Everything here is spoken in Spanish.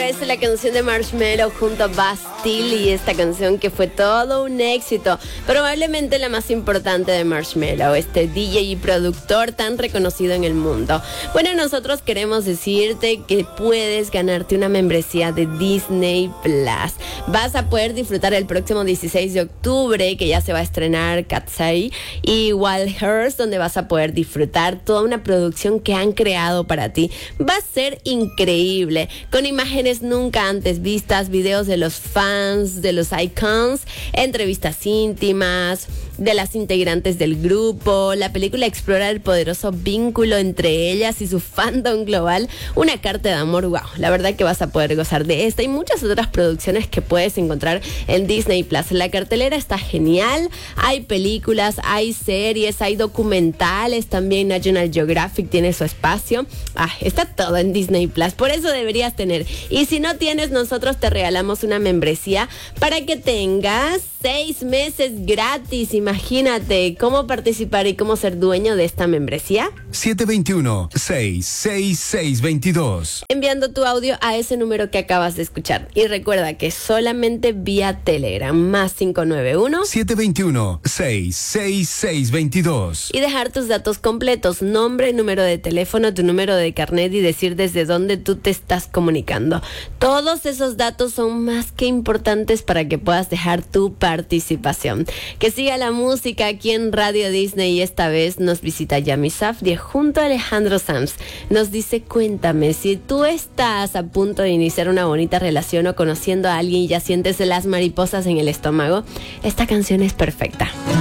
es la canción de Marshmello junto a Bastille y esta canción que fue todo un éxito, probablemente la más importante de Marshmello, este DJ y productor tan reconocido en el mundo. Bueno, nosotros queremos decirte que puedes ganarte una membresía de Disney Plus. Vas a poder disfrutar el próximo 16 de octubre, que ya se va a estrenar Cat's Eye y Wild Hearts, donde vas a poder disfrutar toda una producción que han creado para ti. Va a ser increíble, con imágenes nunca antes vistas, videos de los fans, de los icons, entrevistas íntimas de las integrantes del grupo. La película explora el poderoso vínculo entre ellas y su fandom global, una carta de amor. Wow, la verdad que vas a poder gozar de esta y muchas otras producciones que puedes encontrar en Disney Plus. La cartelera está genial, hay películas, hay series, hay documentales, también National Geographic tiene su espacio. Está todo en Disney Plus, por eso deberías tener. Y si no tienes, nosotros te regalamos una membresía para que tengas 6 meses gratis. Imagínate cómo participar y cómo ser dueño de esta membresía. 721-666-22. Enviando tu audio a ese número que acabas de escuchar. Y recuerda que solamente vía Telegram, más 591-721-666-22. Y dejar tus datos completos, nombre, número de teléfono, tu número de carnet y decir desde dónde tú te estás comunicando. Todos esos datos son más que importantes para que puedas dejar tu participación. Que siga la música aquí en Radio Disney y esta vez nos visita Yami Safdie junto a Alejandro Sanz. Nos dice: cuéntame, si tú estás a punto de iniciar una bonita relación o conociendo a alguien y ya sientes las mariposas en el estómago, esta canción es perfecta.